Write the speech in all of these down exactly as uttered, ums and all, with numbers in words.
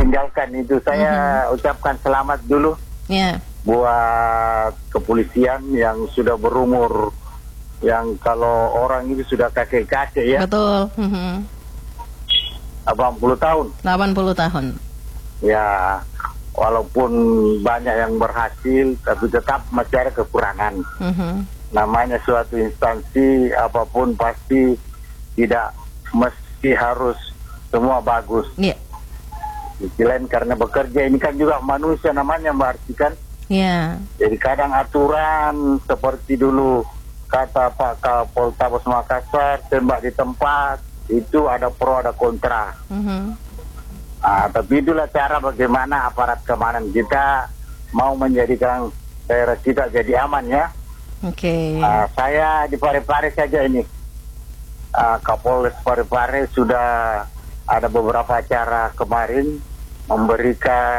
ditinggalkan itu. Saya mm-hmm. ucapkan selamat dulu yeah. buat kepolisian yang sudah berumur, yang kalau orang itu sudah kakek-kakek ya. Betul. Mm-hmm. delapan puluh tahun. delapan puluh tahun. Ya, walaupun banyak yang berhasil, tapi tetap masih ada kekurangan. Mm-hmm. Namanya suatu instansi apapun pasti tidak mesti harus semua bagus. Iya. Yeah. Selain karena bekerja ini kan juga manusia namanya, Mbak Arti kan. Iya. Yeah. Jadi kadang aturan seperti dulu kata Pak Kapolres Makassar, tembak di tempat, itu ada pro ada kontra. Mm-hmm. Ah, tapi itulah cara bagaimana aparat keamanan kita mau menjadikan daerah kita jadi aman ya. Oke. Okay. Ah, saya di Parepare saja ini. Ah, Kapolres Parepare sudah ada beberapa acara kemarin memberikan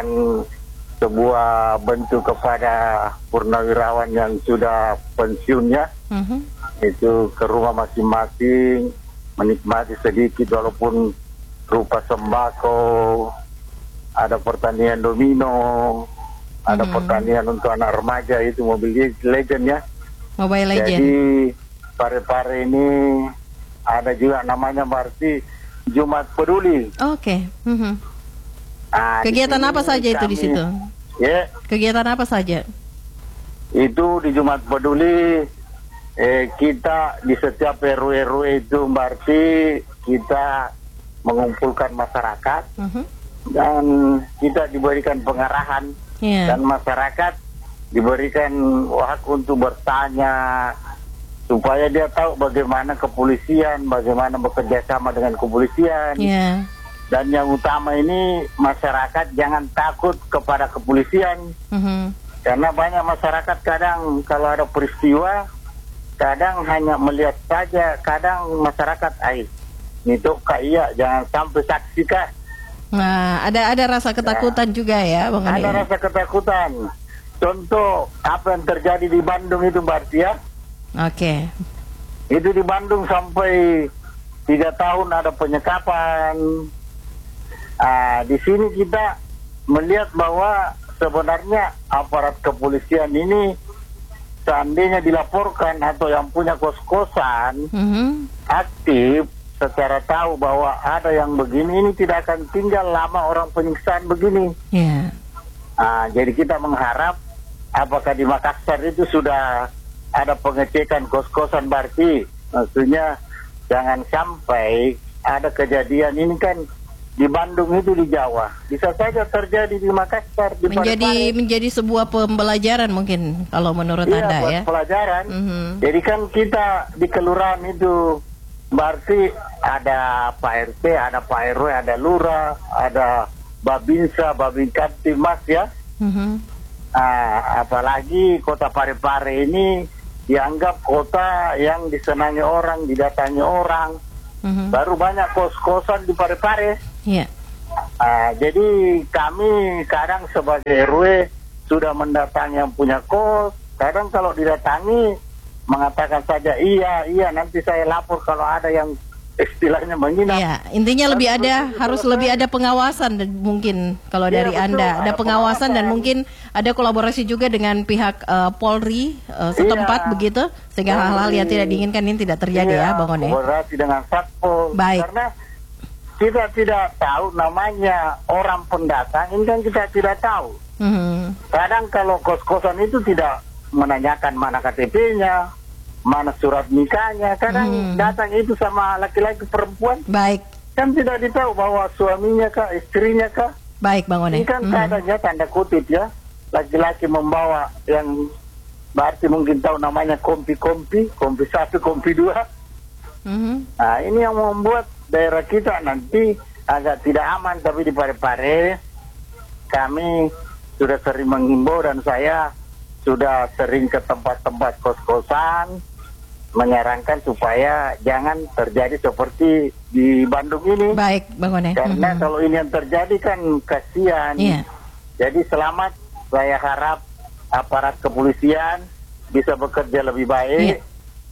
sebuah bentuk kepada purnawirawan yang sudah pensiunnya. Mm-hmm. Itu ke rumah masing-masing menikmati sedikit walaupun rupa sembako, ada pertandingan domino, ada mm-hmm. pertandingan untuk anak remaja itu Mobile Legend ya. Mobile Legend. Jadi Parepare ini ada juga namanya berarti Jumat Peduli. Oke. Okay. Mm-hmm. Nah, kegiatan apa saja itu kami, di situ? Ya. Yeah, kegiatan apa saja? Itu di Jumat Peduli eh, kita di setiap R W R W itu berarti kita mengumpulkan masyarakat uh-huh. dan kita diberikan pengarahan yeah. dan masyarakat diberikan hak untuk bertanya supaya dia tahu bagaimana kepolisian, bagaimana bekerja sama dengan kepolisian yeah. dan yang utama ini masyarakat jangan takut kepada kepolisian uh-huh. karena banyak masyarakat kadang kalau ada peristiwa kadang hanya melihat saja, kadang masyarakat air itu kak iya jangan sampai saksi kak. Nah, ada ada rasa ketakutan nah, juga ya, Bang Adi. Ada rasa ketakutan. Contoh apa yang terjadi di Bandung itu, Mbak Artia? Oke. Okay. Itu di Bandung sampai tiga tahun ada penyekapan. Ah, di sini kita melihat bahwa sebenarnya aparat kepolisian ini seandainya dilaporkan atau yang punya kos-kosan mm-hmm. aktif secara tahu bahwa ada yang begini, ini tidak akan tinggal lama orang penyiksaan begini. Yeah. Nah, jadi kita mengharap apakah di Makassar itu sudah ada pengecekan kos-kosan berarti maksudnya jangan sampai ada kejadian ini kan di Bandung itu di Jawa bisa saja terjadi di Makassar di menjadi Parepare. Menjadi sebuah pembelajaran mungkin kalau menurut iya, Anda ya. Pelajaran. Mm-hmm. Jadi kan kita di kelurahan itu berarti ada Pak R T, ada Pak R W, ada Lurah, ada Babinsa, Babinkamtibmas ya. Mm-hmm. Ah, apalagi kota Parepare ini dianggap kota yang disenangi orang, didatangi orang. Mm-hmm. Baru banyak kos-kosan di Parepare. Yeah. Ah, jadi kami kadang sebagai R W sudah mendatangi yang punya kos. Kadang kalau didatangi mengatakan saja iya iya nanti saya lapor kalau ada yang istilahnya menginap. Iya, intinya lebih ada harus lebih ada pengawasan dan mungkin kalau ya, dari betul, Anda ada, ada pengawasan, pengawasan dan mungkin ada kolaborasi juga dengan pihak uh, Polri uh, setempat iya. begitu sehingga Polri. Hal-hal yang tidak diinginkan ini tidak terjadi iya, ya, Bang One. Kolaborasi dengan Satpol. Baik. Karena kita tidak tahu namanya orang pendatang ini kan kita tidak tahu. Mm-hmm. Kadang kalau kos-kosan itu tidak menanyakan mana K T P-nya, mana surat nikahnya, kadang hmm. datang itu sama laki-laki perempuan. Baik. Kan tidak ditahu bahwa suaminya kah, istrinya kah. Baik, Bang One. Ini kan hmm. keadaannya tanda kutip ya, laki-laki membawa yang berarti mungkin tahu namanya kompi-kompi, kompi satu, kompi dua. Hmm. Nah ini yang membuat daerah kita nanti agak tidak aman, tapi di Parepare kami sudah sering menghimbau dan saya sudah sering ke tempat-tempat kos-kosan menyarankan supaya jangan terjadi seperti di Bandung ini. Baik, Bang One. Karena mm-hmm. kalau ini yang terjadi kan kasihan. Yeah. Jadi selamat, saya harap aparat kepolisian bisa bekerja lebih baik. Yeah.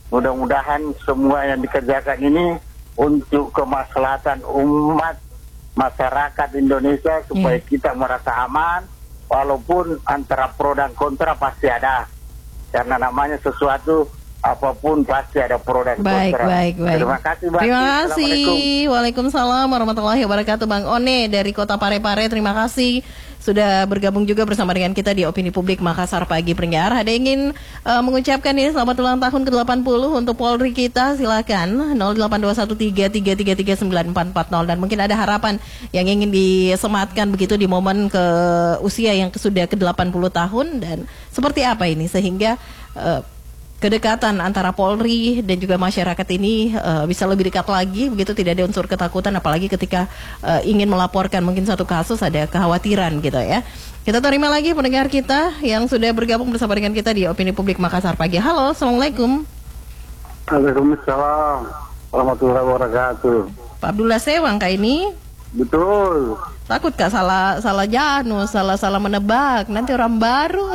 Mudah-mudahan semua yang dikerjakan ini untuk kemaslahatan umat masyarakat Indonesia supaya Yeah. kita merasa aman, walaupun antara pro dan kontra pasti ada, karena namanya sesuatu apapun pasti ada pro dan Baik, kontra. baik, baik. Terima kasih, Mbak. Terima kasih. Assalamualaikum. Waalaikumsalam warahmatullahi wabarakatuh. Bang One dari Kota Parepare, terima kasih sudah bergabung juga bersama dengan kita di Opini Publik Makassar Pagi Pendengar. Ada yang ingin uh, mengucapkan ini selamat ulang tahun ke delapan puluh untuk Polri kita, silakan nol delapan dua satu tiga tiga tiga tiga sembilan empat empat nol, dan mungkin ada harapan yang ingin disematkan begitu di momen ke usia yang sudah ke delapan puluh tahun, dan seperti apa ini sehingga uh, kedekatan antara Polri dan juga masyarakat ini uh, bisa lebih dekat lagi, begitu tidak ada unsur ketakutan, apalagi ketika uh, ingin melaporkan mungkin satu kasus ada kekhawatiran gitu ya. Kita terima lagi pendengar kita yang sudah bergabung bersama dengan kita di Opini Publik Makassar Pagi. Halo, assalamualaikum. Waalaikumsalam warahmatullahi wabarakatuh. Pak Abdullah Sewang kak ini. Betul. Takut kak salah salah janus, salah salah menebak, nanti orang baru.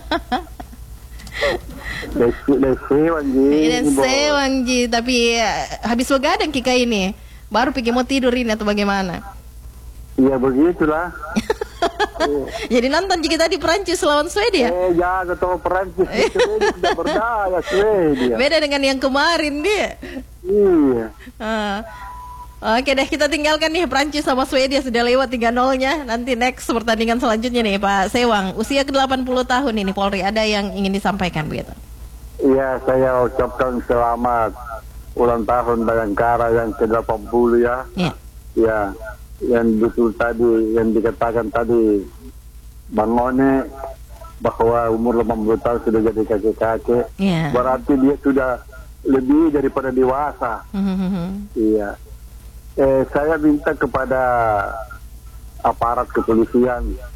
Desi Desi Wanji. Ini Sewang Ji, tapi eh, habis begadang Kika ini. Baru pikir mau tidur ini atau bagaimana? Ya begitulah. Jadi nonton kita di Perancis lawan Swedia. Eh jangan tahu Perancis itu tidak berdaya Swedia. Beda dengan yang kemarin dia. Iya. Ah. Oke deh, kita tinggalkan nih Perancis sama Swedia sudah lewat tiga nol-nya. Nanti next pertandingan selanjutnya nih Pak Sewang. Usia ke delapan puluh tahun ini Polri, ada yang ingin disampaikan begitu? Iya, saya ucapkan selamat ulang tahun Bayangkara yang ke delapan puluh ya. Iya. Ya, yang betul tadi yang dikatakan tadi Bang One bahwa umur delapan puluh tahun sudah jadi kakek-kakek. Iya. Berarti dia sudah lebih daripada dewasa. Iya. Eh, saya minta kepada aparat kepolisian,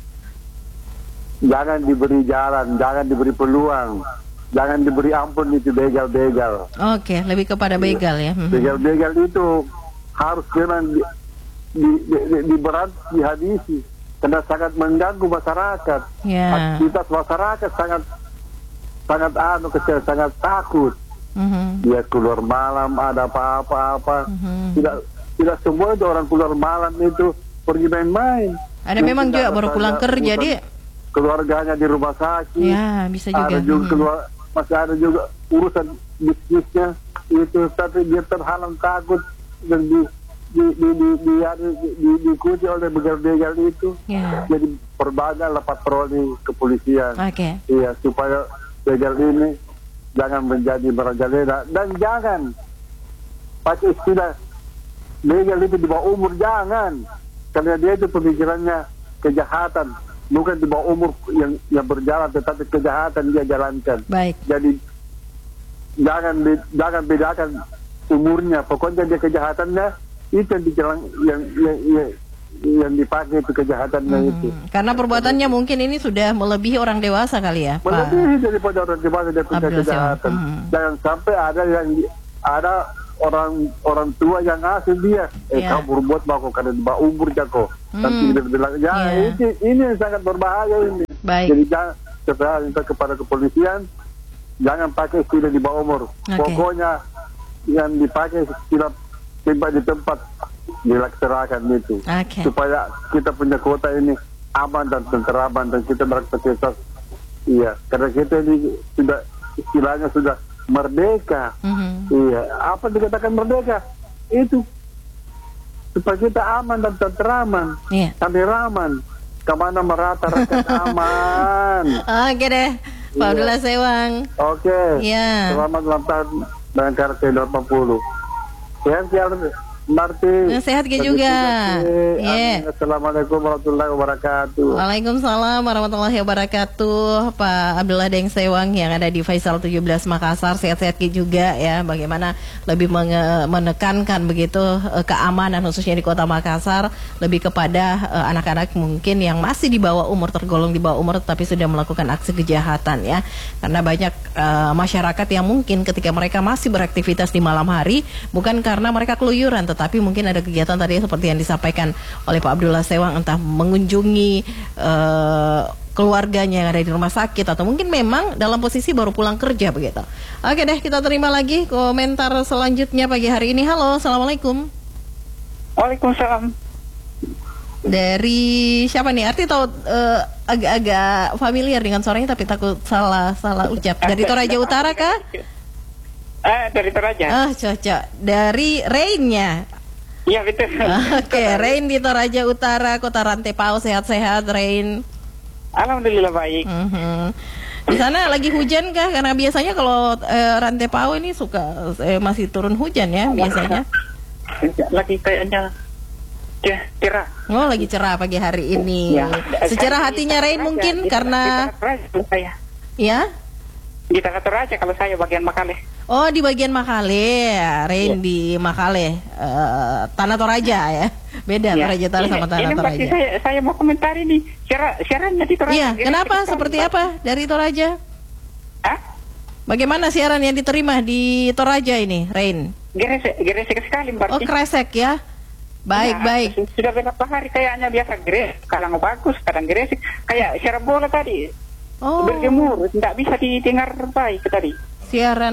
jangan diberi jalan, jangan diberi peluang, jangan diberi ampun itu begal-begal. Oke, lebih kepada begal ya. Begal-begal itu harus memang di, di, di, di, diberat, dihabisi, karena sangat mengganggu masyarakat. Ya. Aktivitas masyarakat sangat sangat anu kecil, sangat takut. Mhm. Dia keluar malam ada apa-apa-apa, Mhm. tidak tidak semua itu orang keluar malam itu pergi main-main. Ada Yang memang tidak juga baru ada pulang kerja urusan dia. Keluarganya di rumah sakit. Ya, bisa juga. Ada juga Mhm. keluar, masih ada juga urusan bisnisnya itu, tapi dia terhalang takut dan di di di di di, di, di, diikuti oleh begal-begal itu. Ya. Jadi perbanyaklah patroli kepolisian. Oke. Iya, supaya begal ini jangan menjadi merajalela, dan jangan pakai istilah begal itu di bawah umur, jangan, karena dia itu pemikirannya kejahatan, bukan di bawah umur yang yang berjalan, tetapi kejahatan dia jalankan. Baik. Jadi jangan be- jangan bedakan umurnya, pokoknya dia kejahatannya itu yang dijalan, yang yang, yang, yang dipakai itu kejahatannya Hmm, itu. Karena perbuatannya mungkin ini sudah melebihi orang dewasa kali ya, Pak. Melebihi daripada orang dewasa dia punya Abdul kejahatan. Syam. Hmm. Jangan sampai ada yang ada orang orang tua yang ngasih dia, eh Yeah. kamu berbuat baku karena di bawah umur jago. Nanti Hmm. dia bilang, ya Yeah. ini, ini yang sangat berbahaya ini. Baik. Jadi jangan, saya minta kepada kepolisian, jangan pakai istilah di bawah umur. Oke. Pokoknya yang dipakai istilah tempat di tempat dilaksanakan itu, Oke. supaya kita punya kota ini aman dan tenteraman dan kita beraktivitas. Iya, karena kita ini sudah istilahnya sudah merdeka. Mhm. Iya, apa dikatakan merdeka? Itu supaya kita aman dan tenteraman, Iya. kameraman, kemana merata rakyat aman. Oke deh, Pak Iya. Abdullah Sewang. Oke, Iya. selamat ulang tahun Bayangkara ke delapan puluh. Sehat-sehat, Marti. Sehat juga. Iya. Assalamualaikum warahmatullahi wabarakatuh. Waalaikumsalam warahmatullahi wabarakatuh. Pak Abdullah Deng Sewang yang ada di Faisal tujuh belas Makassar, sehat-sehat juga ya. Bagaimana lebih menge- menekankan begitu eh, keamanan khususnya di Kota Makassar, lebih kepada eh, anak-anak mungkin yang masih di bawah umur, tergolong di bawah umur tapi sudah melakukan aksi kejahatan ya. Karena banyak eh, masyarakat yang mungkin ketika mereka masih beraktivitas di malam hari bukan karena mereka keluyuran, tetapi mungkin ada kegiatan tadi seperti yang disampaikan oleh Pak Abdullah Sewang, entah mengunjungi uh, keluarganya yang ada di rumah sakit atau mungkin memang dalam posisi baru pulang kerja begitu. Oke deh, kita terima lagi komentar selanjutnya pagi hari ini. Halo, assalamualaikum. Waalaikumsalam. Dari siapa nih? Arti tahu eh, agak-agak familiar dengan suaranya tapi takut salah salah ucap. Dari Toraja Utara kah? Ah, dari Toraja. Ah, cocok. Dari Rain-nya. Iya betul. Oke, Rain di Toraja Utara, Kota Rantepao, sehat-sehat, Rain. Alhamdulillah baik. Mhm. Di sana lagi hujan kah? Karena biasanya kalau eh, Rantepao ini suka eh, masih turun hujan ya biasanya. Lagi kayaknya ya, cerah. Oh, lagi cerah pagi hari ini. Ya. Secerah hatinya Rain mungkin Di- karena di Toraja kalau saya. ya. Di Tanah Toraja kalau saya bagian Makale. Oh, di bagian Makale, ya. Rain Ya. di Makale, eh, Tanah Toraja ya. Beda Ya. Toraja Utara Ini- sama Tanah ini Toraja. pasti saya saya mau komentar ini siaran siarannya di Toraja. Iya, Gresik kenapa? sekali, Seperti Mbak. apa dari Toraja? Hah? Bagaimana siaran yang diterima di Toraja ini, Rain? Gresik, Gresik sekali Mbak. Oh, kresek ya. Baik, Ya, baik. Sudah beberapa hari kayaknya biasa Gresik, kadang bagus, kadang Gresik. Kayak siaran bola tadi. Oh, Berjemur, tidak bisa didengar baik tadi. siaran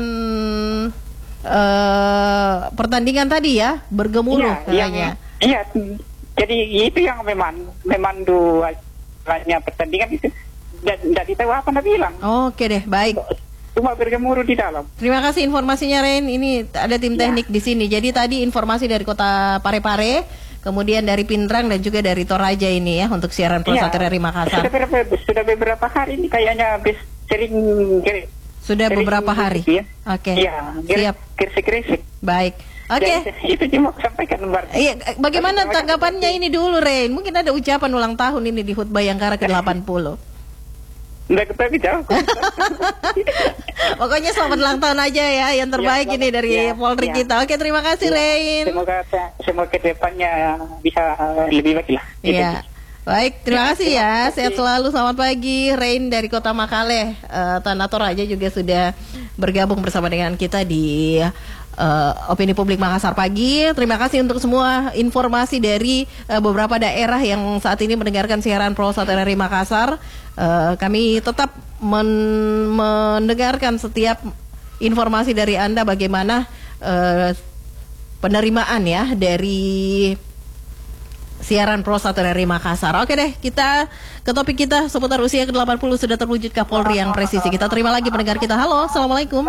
eh pertandingan tadi ya, bergemuruh Iya, kayaknya. Iya, jadi itu yang memang memandu lainnya pertandingan itu. Tidak ditahu apa nak bilang. Oke deh, baik. Cuma bergemuruh di dalam. Terima kasih informasinya, Ren. Ini ada tim Ya. teknik di sini. Jadi tadi informasi dari Kota Parepare, kemudian dari Pindrang dan juga dari Toraja ini ya untuk siaran Pro Iya. Satu dari Makassar. Sudah beberapa, sudah beberapa hari ini kayaknya habis sering gere- Sudah sering beberapa hari. ya. Oke. Iya, Siap. Gresik-gresik. Baik. Oke. Jadi, Itu cuma sampaikan Mbak. Iya, bagaimana tanggapannya ini dulu, Ren? Mungkin ada ucapan ulang tahun ini di Hut Bayangkara ke delapan puluh. Enggak ketahui jauh. Pokoknya selamat ulang tahun aja ya, yang terbaik Ya, ini dari ya, Polri ya. kita. Oke, terima kasih, Rain. Semoga semoga ke depannya bisa uh, lebih baik lah. Gitu. Iya. Baik, terima Ya, kasih terima ya. kasih. Sehat selalu. Selamat pagi, Rain dari Kota Makale. Eh, Tanah Toraja juga sudah bergabung bersama dengan kita di eh, Opini Publik Makassar pagi. Terima kasih untuk semua informasi dari eh, beberapa daerah yang saat ini mendengarkan siaran Pro Satu R R I Makassar. Eh, kami tetap men- mendengarkan setiap informasi dari Anda bagaimana eh, penerimaan ya dari siaran Pro Satu R R I Makassar. Oke deh, kita ke topik kita seputar usia ke delapan puluh sudah terwujud Kapolri yang presisi. Kita terima lagi pendengar kita. Halo, Assalamualaikum.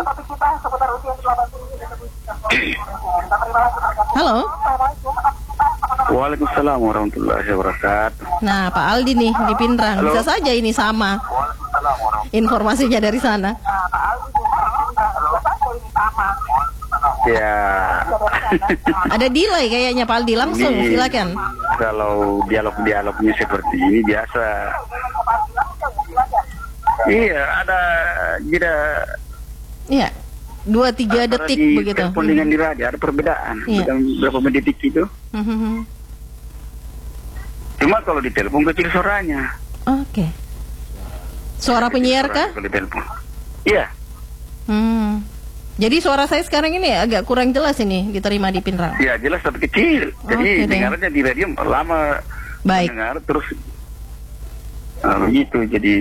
Halo. Waalaikumsalam warahmatullahi wabarakatuh. Nah, Pak Aldi nih di Pindrang. Halo. Bisa saja ini sama informasinya dari sana. Ya. Ada delay kayaknya Pak Aldi. Langsung Ini silakan. Kalau dialog-dialognya seperti ini biasa. Iya, ada jeda Iya. Dua tiga antara detik di begitu. telepon dengan di radio ada perbedaan. Iya. Beda berapa menit itu. Hmm. Cuma kalau di telepon kecil suaranya. Oke. Suara penyiar kah? Kalau di telepon. Iya. Hmm. Jadi suara saya sekarang ini agak kurang jelas ini diterima di Pindrang. Ya jelas tapi kecil. Jadi Oke deh. dengarnya di radio lama Baik. dengar terus uh, begitu jadi